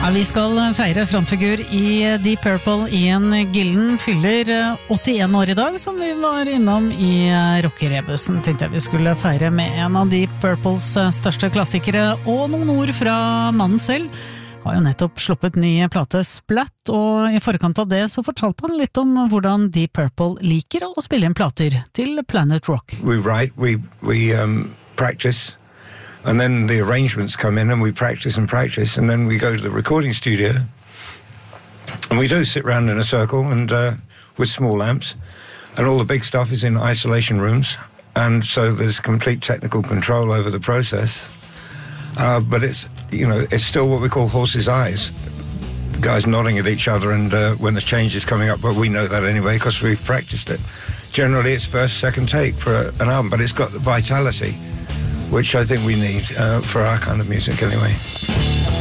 Ja, vi skal feire frontfigur i Deep Purple. Ian Gillan fyller 81 år i dag, som vi var innom i rockerebussen. Tenkte jeg vi skulle feire med en av Deep Purples største klassikere, og noen ord fra mannen selv. Har jo nettopp sluppet ny plate Splat, og i forkant av det så fortalte han litt om hvordan Deep Purple liker å spille inn plater til Planet Rock. We write, we practice. And then the arrangements come in and we practice, and then we go to the recording studio. And we do sit around in a circle and with small amps. And all the big stuff is in isolation rooms. And so there's complete technical control over the process. But it's still what we call horse's eyes. The guys nodding at each other and when the change is coming up, but we know that anyway because we've practiced it. Generally it's first, second take for an album, but it's got vitality, which I think we need for our kind of music anyway.